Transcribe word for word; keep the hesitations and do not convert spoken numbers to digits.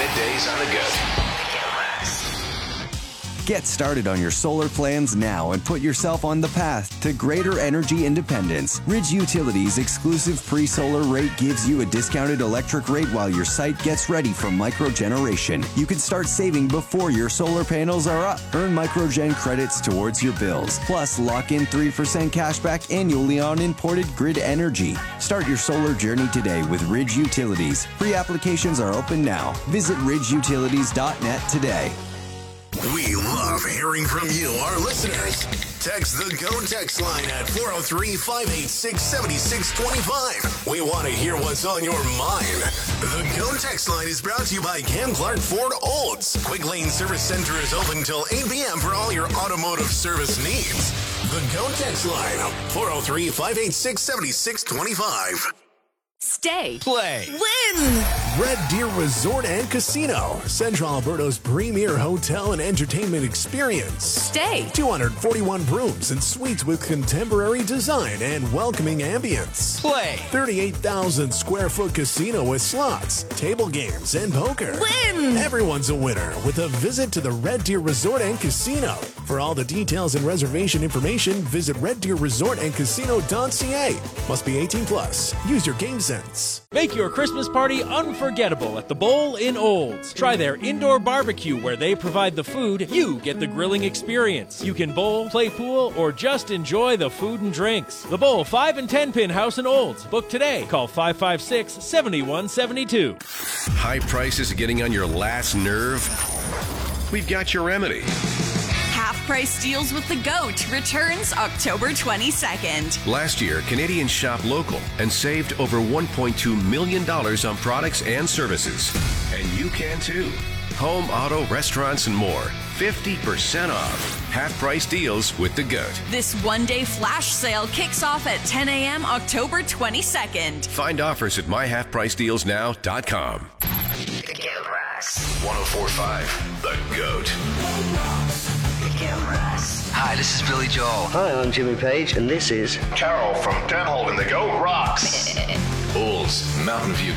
Middays on the Goat. Get started on your solar plans now and put yourself on the path to greater energy independence. Ridge Utilities' exclusive pre-solar rate gives you a discounted electric rate while your site gets ready for microgeneration. You can start saving before your solar panels are up. Earn microgen credits towards your bills. Plus, lock in three percent cashback annually on imported grid energy. Start your solar journey today with Ridge Utilities. Pre-applications are open now. Visit ridge utilities dot net today. We love hearing from you, our listeners. Text the Go text line at four oh three, five eight six, seven six two five. We want to hear what's on your mind. The Go text line is brought to you by Cam Clark Ford Olds. Quick Lane Service Center is open till eight p.m. for all your automotive service needs. The Go text line, four oh three, five eight six, seven six two five. Stay. Play. Win. Red Deer Resort and Casino, Central Alberta's premier hotel and entertainment experience. Stay. two hundred forty-one rooms and suites with contemporary design and welcoming ambience. Play. thirty-eight thousand square foot casino with slots, table games, and poker. Win. Everyone's a winner with a visit to the Red Deer Resort and Casino. For all the details and reservation information, visit red deer resort and casino dot c a. Must be eighteen plus. Use your game sense. Make your Christmas party unforgettable at the Bowl in Olds. Try their indoor barbecue where they provide the food, you get the grilling experience. You can bowl, play pool, or just enjoy the food and drinks. The Bowl five and ten pin house in Olds. Book today. Call five five six, seven one seven two. High prices are getting on your last nerve? We've got your remedy. Half Price Deals with the Goat returns October twenty-second. Last year, Canadians shopped local and saved over one point two million dollars on products and services. And you can too. Home, auto, restaurants, and more. fifty percent off. Half-price deals with the Goat. This one-day flash sale kicks off at ten a.m. October twenty-second. Find offers at my half price deals now dot com. one oh four point five, The Goat. Hi, this is Billy Joel. Hi, I'm Jimmy Page, and this is Carol from Ten Hole in the Goat Rocks. Olds, Mountain View